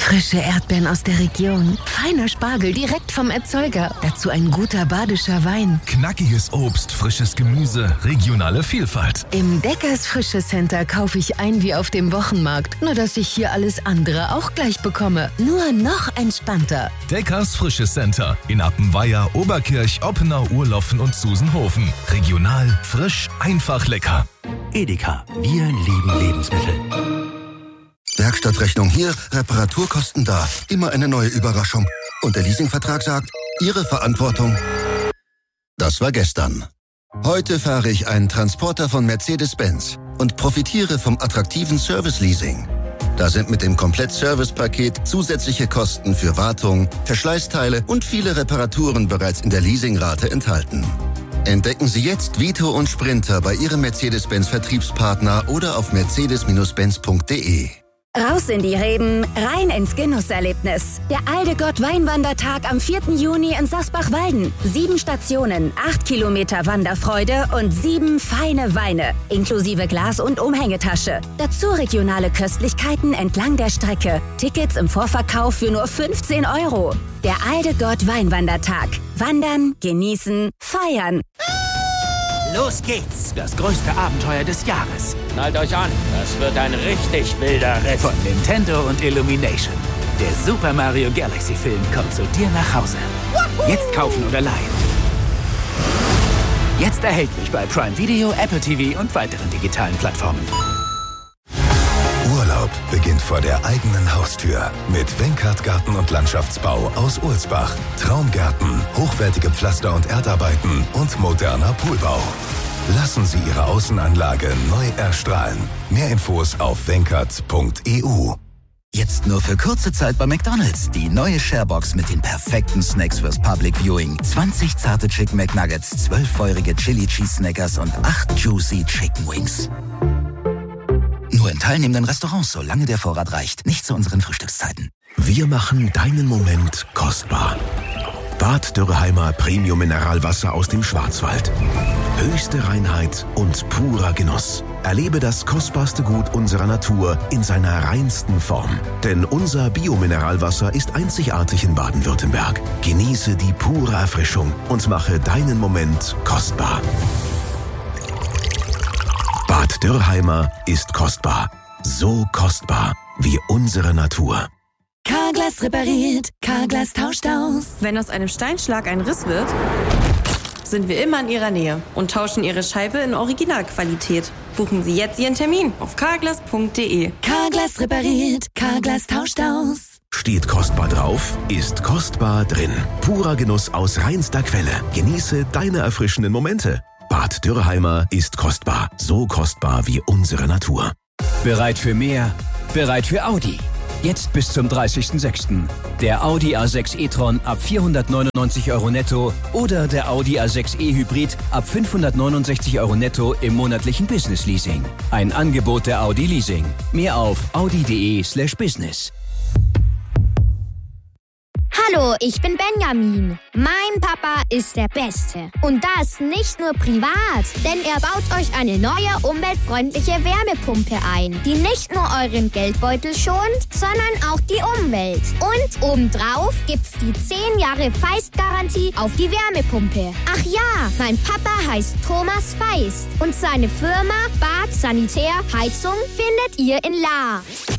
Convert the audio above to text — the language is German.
Frische Erdbeeren aus der Region, feiner Spargel direkt vom Erzeuger, dazu ein guter badischer Wein. Knackiges Obst, frisches Gemüse, regionale Vielfalt. Im Deckers Frische Center kaufe ich ein wie auf dem Wochenmarkt, nur dass ich hier alles andere auch gleich bekomme. Nur noch entspannter. Deckers Frische Center in Appenweier, Oberkirch, Oppenau, Urloffen und Susenhofen. Regional, frisch, einfach lecker. Edeka, wir lieben Lebensmittel. Werkstattrechnung hier, Reparaturkosten da. Immer eine neue Überraschung. Und der Leasingvertrag sagt, Ihre Verantwortung. Das war gestern. Heute fahre ich einen Transporter von Mercedes-Benz und profitiere vom attraktiven Service-Leasing. Da sind mit dem Komplett-Service-Paket zusätzliche Kosten für Wartung, Verschleißteile und viele Reparaturen bereits in der Leasingrate enthalten. Entdecken Sie jetzt Vito und Sprinter bei Ihrem Mercedes-Benz-Vertriebspartner oder auf mercedes-benz.de. Raus in die Reben, rein ins Genusserlebnis. Der Aldegott Weinwandertag am 4. Juni in Sasbach-Walden. 7 Stationen, 8 Kilometer Wanderfreude und 7 feine Weine. Inklusive Glas- und Umhängetasche. Dazu regionale Köstlichkeiten entlang der Strecke. Tickets im Vorverkauf für nur 15 €. Der Aldegott Weinwandertag. Wandern, genießen, feiern. Los geht's! Das größte Abenteuer des Jahres. Schnallt euch an, das wird ein richtig wilder Ritt. Von Nintendo und Illumination. Der Super Mario Galaxy Film kommt zu dir nach Hause. Jetzt kaufen oder leihen. Jetzt erhältlich bei Prime Video, Apple TV und weiteren digitalen Plattformen. Urlaub beginnt vor der eigenen Haustür mit Wenkert Garten und Landschaftsbau aus Ohlsbach. Traumgärten, hochwertige Pflaster- und Erdarbeiten und moderner Poolbau. Lassen Sie Ihre Außenanlage neu erstrahlen. Mehr Infos auf wenkert.eu. Jetzt nur für kurze Zeit bei McDonald's. Die neue Sharebox mit den perfekten Snacks fürs Public Viewing. 20 zarte Chicken McNuggets, 12 feurige Chili Cheese Snackers und 8 juicy Chicken Wings. Nur in teilnehmenden Restaurants, solange der Vorrat reicht. Nicht zu unseren Frühstückszeiten. Wir machen deinen Moment kostbar. Bad Dürrheimer Premium Mineralwasser aus dem Schwarzwald. Höchste Reinheit und purer Genuss. Erlebe das kostbarste Gut unserer Natur in seiner reinsten Form. Denn unser Biomineralwasser ist einzigartig in Baden-Württemberg. Genieße die pure Erfrischung und mache deinen Moment kostbar. Bad Dürrheimer ist kostbar. So kostbar wie unsere Natur. Carglass repariert, Carglass tauscht aus. Wenn aus einem Steinschlag ein Riss wird, sind wir immer in Ihrer Nähe und tauschen Ihre Scheibe in Originalqualität. Buchen Sie jetzt Ihren Termin auf carglass.de. Carglass repariert, Carglass tauscht aus. Steht kostbar drauf, ist kostbar drin. Purer Genuss aus reinster Quelle. Genieße deine erfrischenden Momente. Bad Dürrheimer ist kostbar. So kostbar wie unsere Natur. Bereit für mehr? Bereit für Audi. Jetzt bis zum 30.06. Der Audi A6 e-tron ab 499 € netto oder der Audi A6 e-Hybrid ab 569 € netto im monatlichen Business Leasing. Ein Angebot der Audi Leasing. Mehr auf audi.de/business. Hallo, ich bin Benjamin. Mein Papa ist der Beste. Und das nicht nur privat, denn er baut euch eine neue umweltfreundliche Wärmepumpe ein, die nicht nur euren Geldbeutel schont, sondern auch die Umwelt. Und obendrauf gibt's die 10 Jahre Feist-Garantie auf die Wärmepumpe. Ach ja, mein Papa heißt Thomas Feist und seine Firma Bad Sanitär Heizung findet ihr in Lahr.